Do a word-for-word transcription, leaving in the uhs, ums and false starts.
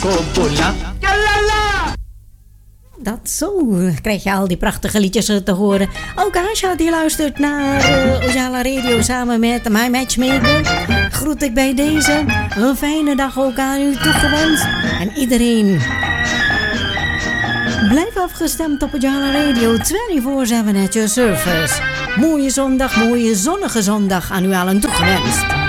Dat zo krijg je al die prachtige liedjes te horen. Ook Asja die luistert naar uh, Ojala Radio samen met My Matchmaker. Groet ik bij deze. Een fijne dag ook aan u toegewenst. En iedereen, blijf afgestemd op Ojala Radio vierentwintig zeven at your service. Mooie zondag, mooie zonnige zondag aan u allen toegewenst.